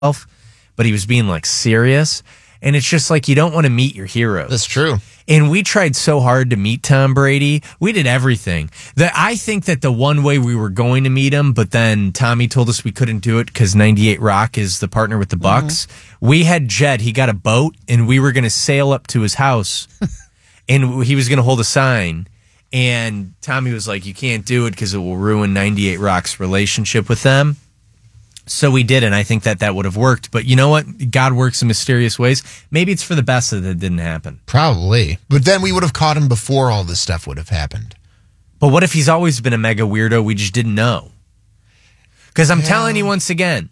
but he was being like serious. And it's just like, you don't want to meet your heroes. That's true. And we tried so hard to meet Tom Brady. We did everything. I think that the one way we were going to meet him, but then Tommy told us we couldn't do it because 98 Rock is the partner with the Bucks. We had Jed. He got a boat, and we were going to sail up to his house, and he was going to hold a sign. And Tommy was like, you can't do it because it will ruin 98 Rock's relationship with them. So we did, and I think that would have worked. But you know what? God works in mysterious ways. Maybe it's for the best that it didn't happen. Probably. But then we would have caught him before all this stuff would have happened. But what if he's always been a mega weirdo? We just didn't know. Because I'm telling you once again,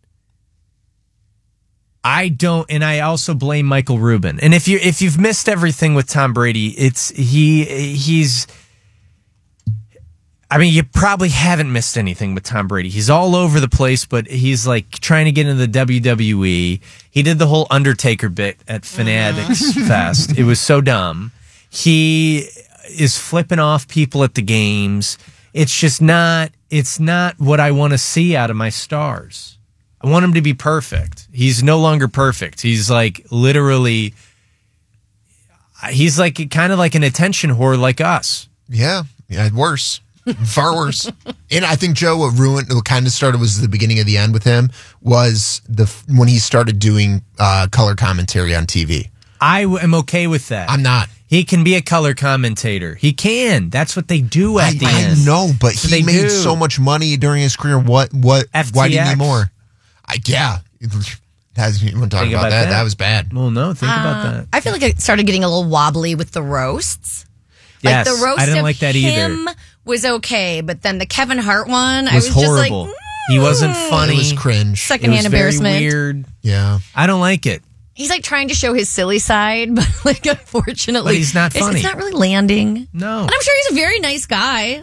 I don't, and I also blame Michael Rubin. And if you've missed everything with Tom Brady, he's. I mean, you probably haven't missed anything with Tom Brady. He's all over the place, but he's like trying to get into the WWE. He did the whole Undertaker bit at Fanatics Fest. It was so dumb. He is flipping off people at the games. It's just not what I want to see out of my stars. I want him to be perfect. He's no longer perfect. He's like literally, he's like kind of like an attention whore like us. Yeah, worse. Far worse. And I think, Joe, what kind of started was the beginning of the end with him was when he started doing color commentary on TV. I am okay with that. I'm not. He can be a color commentator. He can. That's what they do at the end. I know, but he made so much money during his career. What? FTX? Why do you need more? Yeah. You want to talk about that? That was bad. Well, no, think about that. I feel like it started getting a little wobbly with the roasts. Yes, like the roast I didn't of like that him either. Was okay, but then the Kevin Hart one, I was was horrible. just like, he wasn't funny. It was cringe. Secondhand embarrassment. Very weird. Yeah, I don't like it. He's like trying to show his silly side, but like unfortunately, But he's not funny. It's not really landing. No, and I'm sure he's a very nice guy.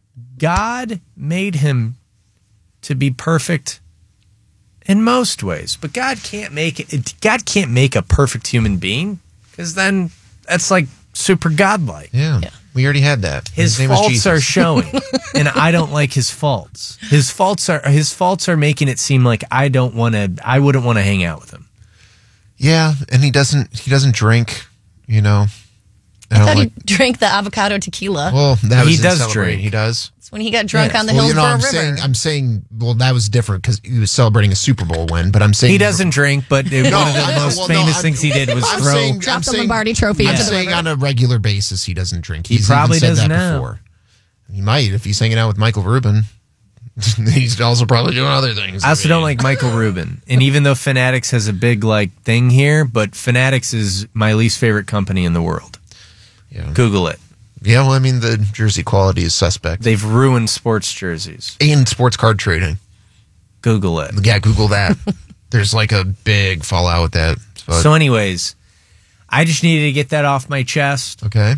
God made him to be perfect in most ways, but God can't make it. God can't make a perfect human being because then that's like super godlike. Yeah. We already had that. His faults are showing, and I don't like his faults. His faults are making it seem like I wouldn't want to hang out with him. Yeah, and he doesn't drink, you know. I thought he drank the avocado tequila. Well, that was he does drink. He does. It's when he got drunk on the Hillsborough River. I'm saying, well, that was different because he was celebrating a Super Bowl win. But I'm saying he doesn't drink. But one of the most famous things he did was drop the Lombardi Trophy into the river. I'm saying on a regular basis he doesn't drink. He probably even said does that now. Before. He might if he's hanging out with Michael Rubin. He's also probably doing other things. I also don't like Michael Rubin, and even though Fanatics has a big thing here, but Fanatics is my least favorite company in the world. Yeah. Google it. Yeah, well, I mean, the jersey quality is suspect. They've ruined sports jerseys. And sports card trading. Google it. Yeah, Google that. There's like a big fallout with that. So anyways, I just needed to get that off my chest. Okay.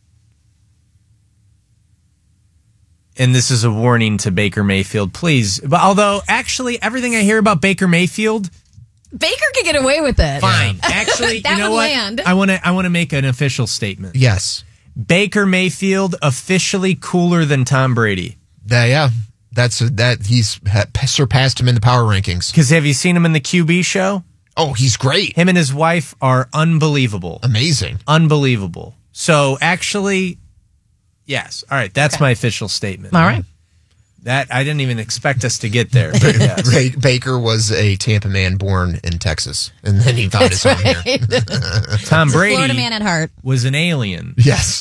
And this is a warning to Baker Mayfield, please. But although, actually, everything I hear about Baker Mayfield... Baker could get away with it. Fine. Actually, that you know would what? land. I want to make an official statement. Yes. Baker Mayfield officially cooler than Tom Brady. Yeah. He's surpassed him in the power rankings. Because have you seen him in the QB show? Oh, he's great. Him and his wife are unbelievable. Amazing. Unbelievable. So actually, yes. All right. That's my official statement. All right. That I didn't even expect us to get there. But yes. Baker was a Tampa man born in Texas, and then he found his home here. Tom Brady, Florida man at heart, was an alien. Yes.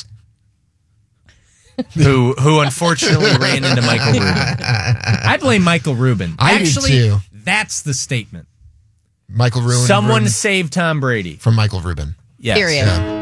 Who unfortunately ran into Michael Rubin. I blame Michael Rubin. I do too. That's the statement. Michael Rubin. Someone saved Tom Brady from Michael Rubin. Yes. Period. Yeah.